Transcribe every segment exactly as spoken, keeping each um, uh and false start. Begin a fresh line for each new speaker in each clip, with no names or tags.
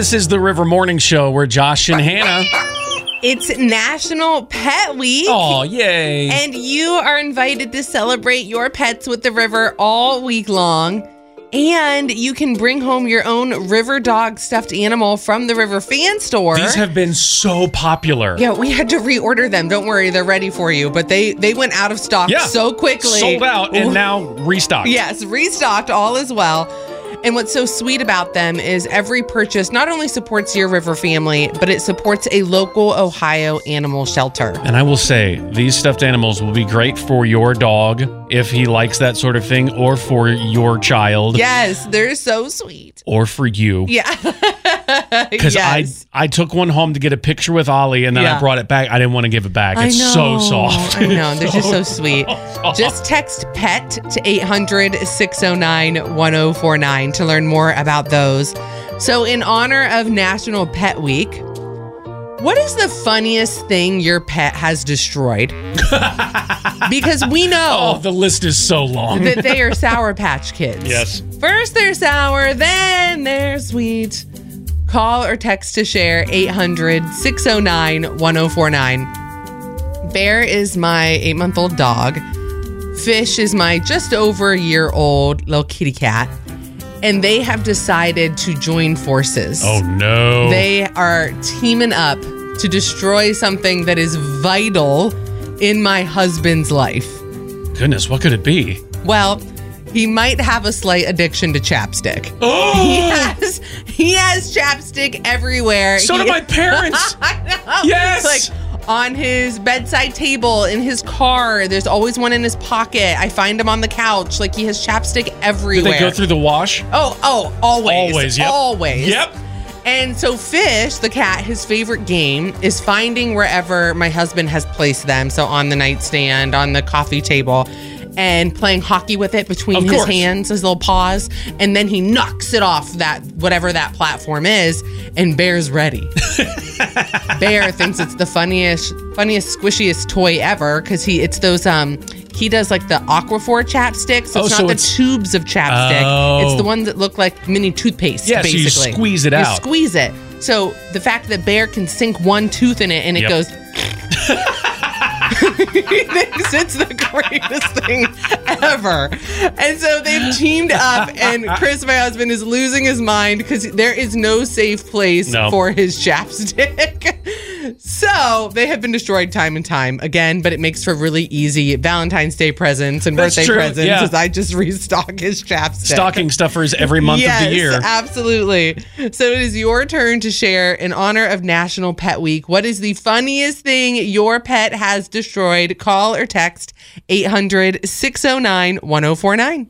This is the River Morning Show where Josh and Hannah.
It's National Pet Week.
Oh, yay.
And you are invited to celebrate your pets with the river all week long. And you can bring home your own River Dog stuffed animal from the River Fan Store.
These have been so popular.
Yeah, we had to reorder them. Don't worry, they're ready for you. But they, they went out of stock
yeah.
so quickly.
Sold out and now restocked.
Yes, restocked all as well. And what's so sweet about them is every purchase not only supports your river family, but it supports a local Ohio animal shelter.
And I will say, these stuffed animals will be great for your dog if he likes that sort of thing, or for your child.
Yes, they're so sweet.
Or for you.
Yeah.
Because
yes.
I I took one home to get a picture with Ollie, and then
yeah.
I brought it back. I didn't want to give it back. It's
I know.
so soft.
I know. They're just so sweet. Just text PET to eight hundred, six oh nine, one oh four nine to learn more about those. So in honor of National Pet Week, what is the funniest thing your pet has destroyed? Because we know
oh, the list is so long
that they are Sour Patch Kids.
Yes.
First they're sour, then they're sweet. Call or text to share eight hundred, six oh nine, one oh four nine. Bear is my eight-month-old dog. Fish is my just over a year old little kitty cat. And they have decided to join forces.
Oh, no.
They are teaming up to destroy something that is vital in my husband's life.
Goodness, what could it be?
Well, he might have a slight addiction to chapstick.
Oh!
He has, he has chapstick everywhere.
So
he,
do my parents.
I know.
Yes.
It's like on his bedside table, in his car. There's always one in his pocket. I find him on the couch. Like, he has chapstick everywhere.
Do they go through the wash?
Oh, oh, always.
Always, yep.
Always.
Yep.
And so Fish, the cat, his favorite game is finding wherever my husband has placed them. So on the nightstand, on the coffee table, and playing hockey with it between
Of
his
course.
hands, his little paws. And then he knocks it off that, whatever that platform is, and Bear's ready. Bear thinks it's the funniest, funniest, squishiest toy ever, because he, it's those, um, he does like the Aquaphor chapstick. So it's
Oh,
not
so
the
it's-
tubes of chapstick.
Oh.
It's the ones that look like mini toothpaste,
Yeah, so you
basically.
squeeze it
You
out.
squeeze it. So the fact that Bear can sink one tooth in it and it
Yep.
goes... He thinks it's the greatest thing ever. And so they've teamed up, and Chris, my husband, is losing his mind because there is no safe place
No.
for his chapstick. So they have been destroyed time and time again, but it makes for really easy Valentine's Day presents and
That's
birthday
true,
presents
yeah.
as I just restock his chapstick.
Stocking stuffers every month
yes,
of the year.
Absolutely. So it is your turn to share in honor of National Pet Week. What is the funniest thing your pet has destroyed? Call or text eight hundred, six oh nine, one oh four nine.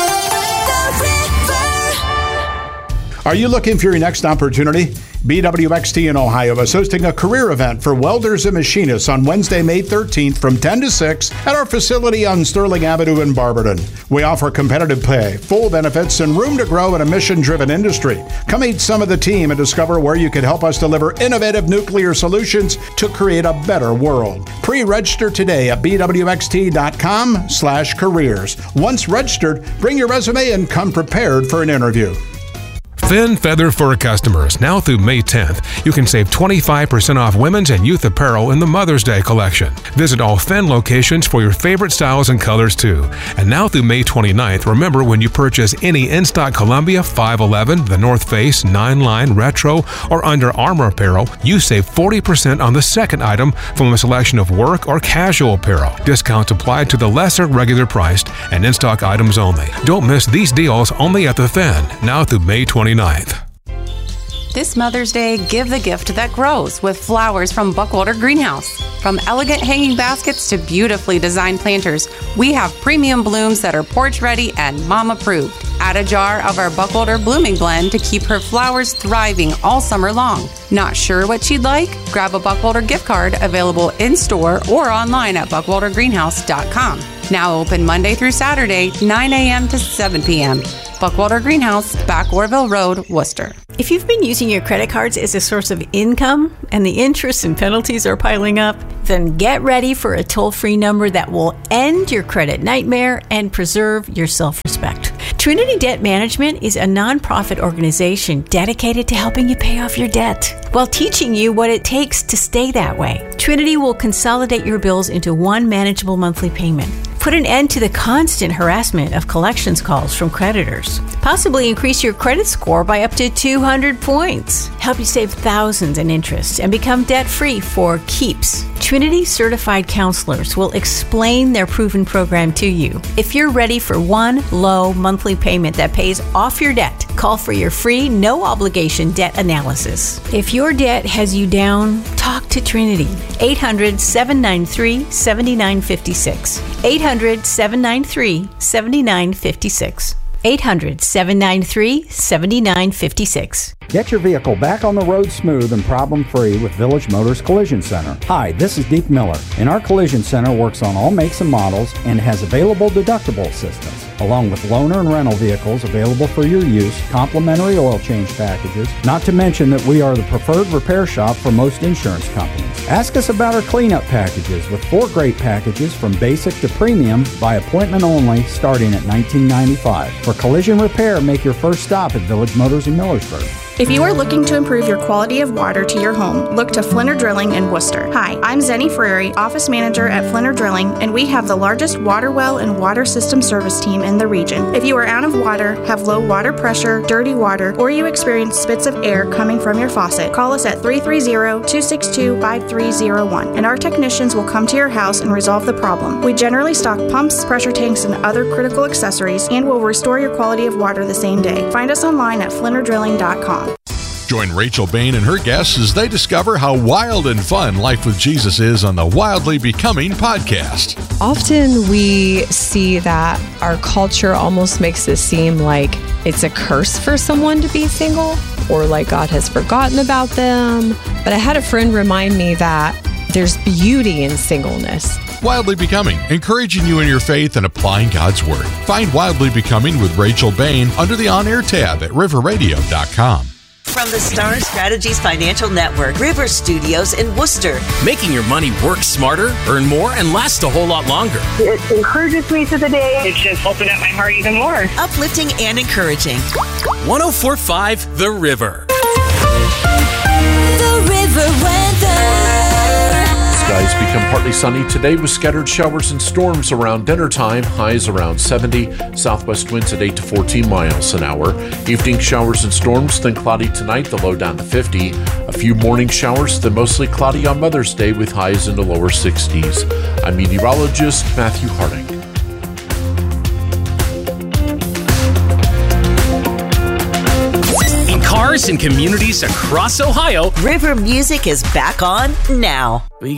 Are you looking for your next opportunity? B W X T in Ohio is hosting a career event for welders and machinists on Wednesday, May thirteenth from ten to six at our facility on Sterling Avenue in Barberton. We offer competitive pay, full benefits, and room to grow in a mission-driven industry. Come meet some of the team and discover where you can help us deliver innovative nuclear solutions to create a better world. Pre-register today at b w x t dot com slash careers. Once registered, bring your resume and come prepared for an interview.
Finn Feather Fur customers, now through May tenth, you can save twenty-five percent off women's and youth apparel in the Mother's Day collection. Visit all Finn locations for your favorite styles and colors too. And now through May twenty-ninth, remember when you purchase any in-stock Columbia, five eleven, The North Face, Nine Line, Retro, or Under Armour apparel, you save forty percent on the second item from a selection of work or casual apparel. Discounts applied to the lesser regular priced and in-stock items only. Don't miss these deals only at the Finn, now through May twenty-ninth.
This Mother's Day, give the gift that grows with flowers from Buckwater Greenhouse. From elegant hanging baskets to beautifully designed planters, we have premium blooms that are porch ready and mom approved. Add a jar of our Buckwater Blooming Blend to keep her flowers thriving all summer long. Not sure what she'd like? Grab a Buckwater gift card available in-store or online at buckwater greenhouse dot com. Now open Monday through Saturday, nine a.m. to seven p.m. Buckwater Greenhouse, Back Orville Road, Worcester.
If you've been using your credit cards as a source of income and the interest and penalties are piling up, then get ready for a toll-free number that will end your credit nightmare and preserve your self-respect. Trinity Debt Management is a nonprofit organization dedicated to helping you pay off your debt while teaching you what it takes to stay that way. Trinity will consolidate your bills into one manageable monthly payment. Put an end to the constant harassment of collections calls from creditors. Possibly increase your credit score by up to two hundred points. Help you save thousands in interest and become debt-free for keeps. Trinity certified counselors will explain their proven program to you. If you're ready for one low monthly payment that pays off your debt, call for your free, no-obligation debt analysis. If your debt has you down, talk to Trinity. eight hundred, seven nine three, seven nine five six. eight hundred, seven nine three, seven nine five six. eight hundred, seven nine three, seven nine five six.
Get your vehicle back on the road smooth and problem-free with Village Motors Collision Center. Hi, this is Deke Miller, and our Collision Center works on all makes and models and has available deductible assistance, along with loaner and rental vehicles available for your use, complimentary oil change packages, not to mention that we are the preferred repair shop for most insurance companies. Ask us about our cleanup packages with four great packages from basic to premium by appointment only starting at nineteen ninety-five dollars. For collision repair, make your first stop at Village Motors in Millersburg.
If you are looking to improve your quality of water to your home, look to Flinner Drilling in Worcester. Hi, I'm Zenny Ferrari, Office Manager at Flinner Drilling, and we have the largest water well and water system service team in the region. If you are out of water, have low water pressure, dirty water, or you experience spits of air coming from your faucet, call us at three three zero, two six two, five three zero one, and our technicians will come to your house and resolve the problem. We generally stock pumps, pressure tanks, and other critical accessories, and will restore your quality of water the same day. Find us online at flinner drilling dot com.
Join Rachel Bain and her guests as they discover how wild and fun life with Jesus is on the Wildly Becoming podcast.
Often we see that our culture almost makes it seem like it's a curse for someone to be single, or like God has forgotten about them. But I had a friend remind me that there's beauty in singleness.
Wildly Becoming, encouraging you in your faith and applying God's Word. Find Wildly Becoming with Rachel Bain under the On Air tab at river radio dot com.
From the Star Strategies Financial Network, River Studios in Worcester.
Making your money work smarter, earn more, and last a whole lot longer.
It encourages me to the day. It just opened up my heart even more.
Uplifting and encouraging.
one oh four point five The River.
The River weather.
Skies become partly sunny today with scattered showers and storms around dinner time. Highs around seventy. Southwest winds at eight to fourteen miles an hour. Evening showers and storms, then cloudy tonight, the low down to fifty. A few morning showers, then mostly cloudy on Mother's Day with highs in the lower sixties. I'm meteorologist Matthew Harding.
In cars and communities across Ohio,
River Music is back on now.